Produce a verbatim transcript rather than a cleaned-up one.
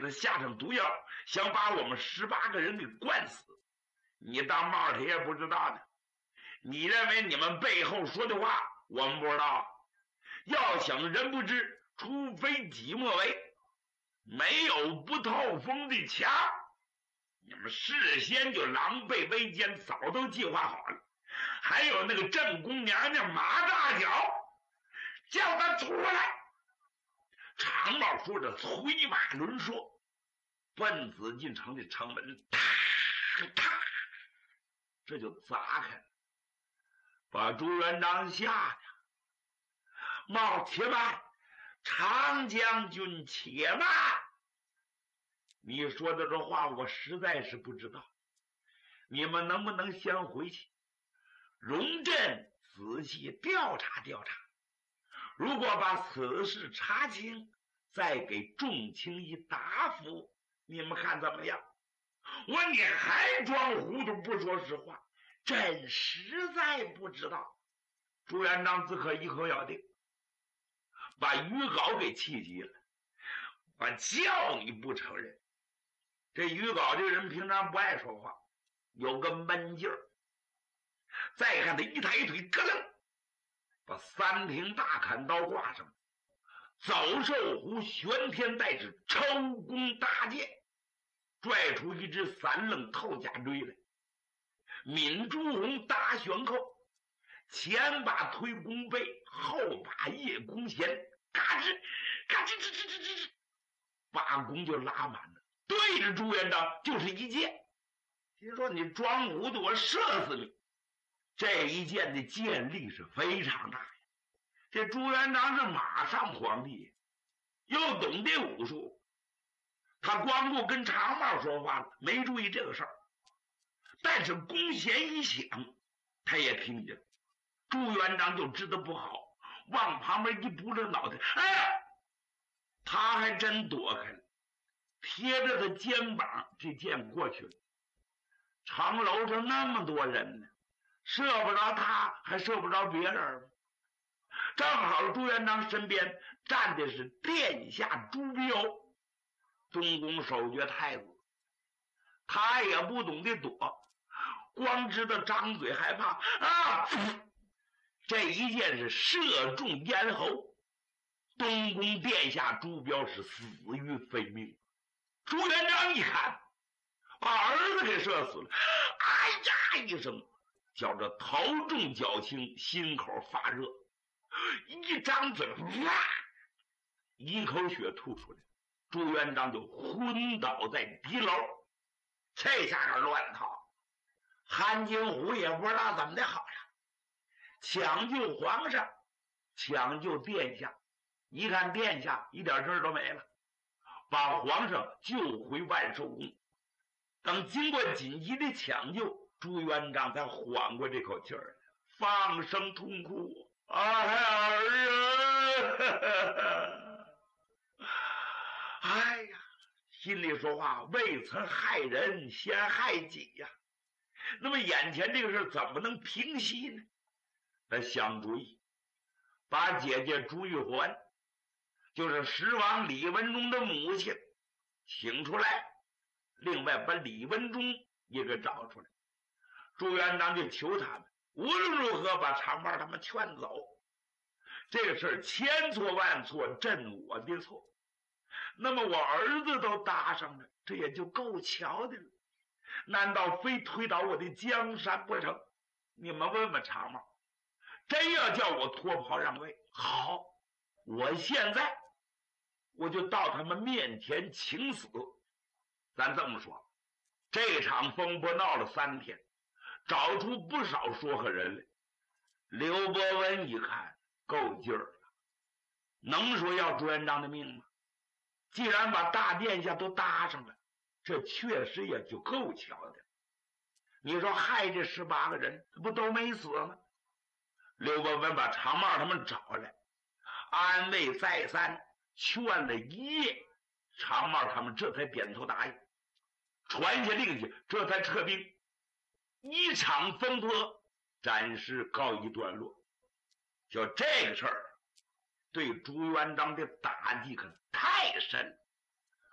子下上毒药，想把我们十八个人给灌死。你当帽他也不知道呢。你认为你们背后说的话我们不知道？要想人不知，除非己莫为。没有不透风的墙，你们事先就狼狈为奸，早都计划好了。还有那个正宫娘娘马大脚，叫他出来。长帽说着，催马轮说，奔紫禁城的城门，踏踏，这就砸开了，把朱元璋吓的。冒且慢，长将军且慢。你说的这话我实在是不知道，你们能不能先回去，容朕仔细调查调查，如果把此事查清，再给众卿一答复，你们看怎么样？我你还装糊涂不说实话，朕实在不知道。朱元璋自可一口咬定，把于皋给气急了。我叫你不承认。这于皋这个人平常不爱说话，有个闷劲儿。再看他一抬腿，咯楞，把三挺大砍刀挂上，走兽弧玄天带指，抽弓搭箭，拽出一支三愣透甲锥来，抿朱红搭悬扣，前把推弓背，后把叶弓弦，嘎吱嘎吱吱吱吱吱吱，把弓就拉满了，对着朱元璋就是一箭。听说你装糊涂，我射死你。这一箭的箭力是非常大呀。这朱元璋是马上皇帝，又懂得武术，他光顾跟长帽说话了，没注意这个事儿。但是弓弦一响，他也听见了。朱元璋就知道不好，往旁边一扑着脑袋，哎呀，他还真躲开了，贴着他肩膀，这箭过去了。长楼上那么多人呢，射不着他，还射不着别人。正好朱元璋身边站的是殿下朱标，东宫守爵太子，他也不懂得躲，光知道张嘴害怕啊！这一箭是射中咽喉，东宫殿下朱标是死于非命。朱元璋一看，把儿子给射死了，哎呀一声，叫着头重脚轻，心口发热，一张嘴，哇，一口血吐出来，朱元璋就昏倒在敌楼。这下可乱套，韩金虎也不知道怎么的好了，抢救皇上，抢救殿下，一看殿下一点事儿都没了，把皇上救回万寿宫。等经过紧急的抢救，朱元璋才缓过这口气儿，放声痛哭，哎儿啊！哎呀，心里说话，未曾害人先害己呀。那么眼前这个事怎么能平息呢？他想主意，把姐姐朱玉环，就是十王李文忠的母亲，请出来，另外把李文忠也给找出来。朱元璋就求他们无论如何把长毛他们劝走。这个事儿千错万错，朕我的错。那么我儿子都搭上了，这也就够瞧的了，难道非推倒我的江山不成？你们问问长毛，真要叫我脱袍让位，好，我现在我就到他们面前请死。咱这么说，这场风波闹了三天，找出不少说和人来。刘伯温一看够劲儿了，能说要朱元璋的命吗？既然把大殿下都搭上了，这确实也就够巧的。你说害这十八个人不都没死吗？刘伯温把长帽他们找来，安慰再三，劝了一夜，长帽他们这才点头答应，传下令去，这才撤兵。一场风波暂时告一段落。就这个事儿对朱元璋的打击可太深了。